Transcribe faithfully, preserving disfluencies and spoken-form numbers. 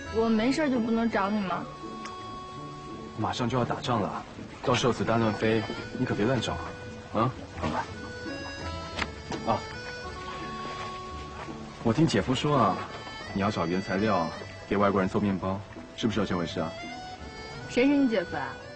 我没事就不能找你吗？ 马上就要打仗了，到时候子弹乱飞，你可别乱找啊！啊，好吧。啊，我听姐夫说啊，你要找原材料给外国人做面包，是不是有这回事啊？ 谁是你姐夫啊？